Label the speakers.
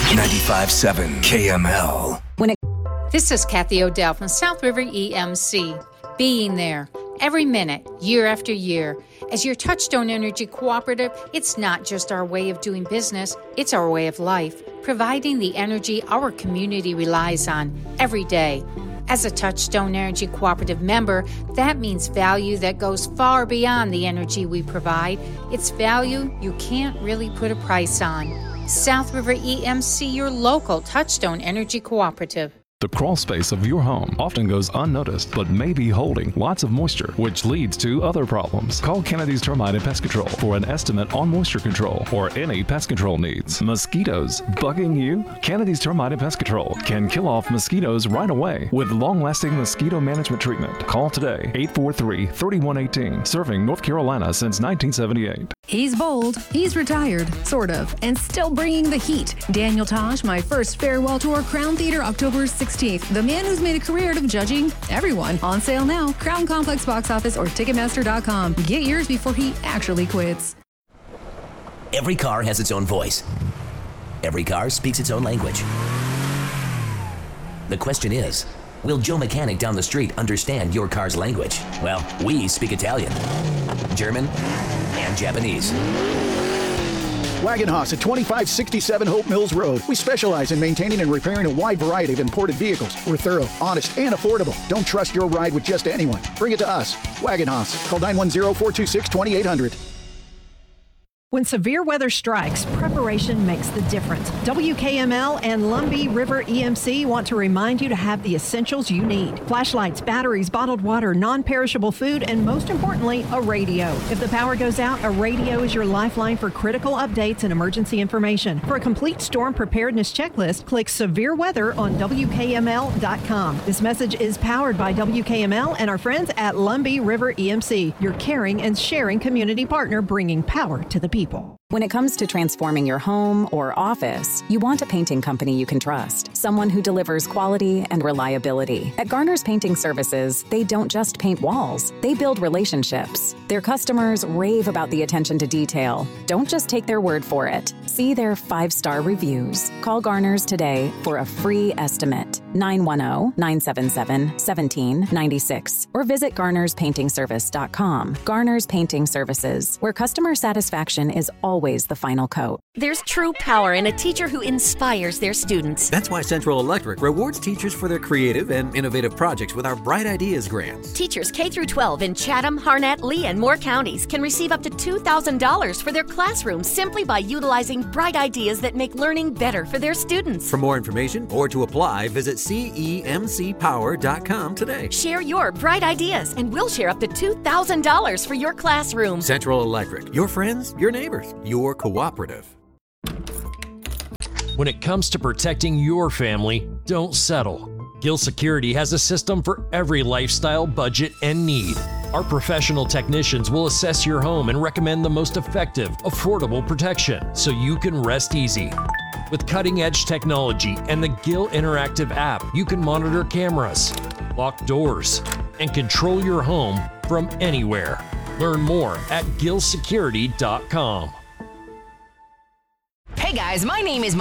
Speaker 1: 95.7 KML.
Speaker 2: This is Kathy Odell from South River EMC. Being there every minute, year after year. As your Touchstone Energy Cooperative, it's not just our way of doing business, it's our way of life, providing the energy our community relies on every day. As a Touchstone Energy Cooperative member, that means value that goes far beyond the energy we provide. It's value you can't really put a price on. South River EMC, your local Touchstone Energy Cooperative.
Speaker 3: The crawl space of your home often goes unnoticed, but may be holding lots of moisture, which leads to other problems. Call Kennedy's Termite and Pest Control for an estimate on moisture control or any pest control needs. Mosquitoes bugging you? Kennedy's Termite and Pest Control can kill off mosquitoes right away with long-lasting mosquito management treatment. Call today, 843-3118, serving North Carolina since 1978.
Speaker 4: He's bold, he's retired, sort of, and still bringing the heat. Daniel Tosh, My First Farewell Tour, Crown Theater, October 16th. The man who's made a career out of judging everyone. On sale now, Crown Complex Box Office or Ticketmaster.com. Get yours before he actually quits.
Speaker 5: Every car has its own voice. Every car speaks its own language. The question is, will Joe Mechanic down the street understand your car's language? Well, we speak Italian, German, and Japanese.
Speaker 6: Wagenhaus at 2567 Hope Mills Road. We specialize in maintaining and repairing a wide variety of imported vehicles. We're thorough, honest, and affordable. Don't trust your ride with just anyone. Bring it to us. Wagenhaus. Call 910-426-2800.
Speaker 7: When severe weather strikes, preparation makes the difference. WKML and Lumbee River EMC want to remind you to have the essentials you need. Flashlights, batteries, bottled water, non-perishable food, and most importantly, a radio. If the power goes out, a radio is your lifeline for critical updates and emergency information. For a complete storm preparedness checklist, click Severe Weather on WKML.com. This message is powered by WKML and our friends at Lumbee River EMC, your caring and sharing community partner bringing power to the people.
Speaker 8: When it comes to transforming your home or office, you want a painting company you can trust, someone who delivers quality and reliability. At Garner's Painting Services, they don't just paint walls, they build relationships. Their customers rave about the attention to detail. Don't just take their word for it. See their 5-star reviews. Call Garner's today for a free estimate. 910-977-1796 or visit garnerspaintingservice.com. Garner's Painting Services, where customer satisfaction is always the final coat.
Speaker 9: There's true power in a teacher who inspires their students.
Speaker 10: That's why Central Electric rewards teachers for their creative and innovative projects with our Bright Ideas grants.
Speaker 9: Teachers K through 12 in Chatham, Harnett, Lee, and more counties can receive up to $2,000 for their classroom simply by utilizing bright ideas that make learning better for their students.
Speaker 10: For more information or to apply, visit CEMCpower.com today.
Speaker 9: Share your bright ideas and we'll share up to $2,000 for your classroom.
Speaker 10: Central Electric, your friends, your neighbors, your cooperative.
Speaker 11: When it comes to protecting your family, don't settle. Gill Security has a system for every lifestyle, budget, and need. Our professional technicians will assess your home and recommend the most effective, affordable protection so you can rest easy. With cutting-edge technology and the Gill Interactive app, you can monitor cameras, lock doors, and control your home from anywhere. Learn more at gillsecurity.com.
Speaker 12: Hey guys, my name is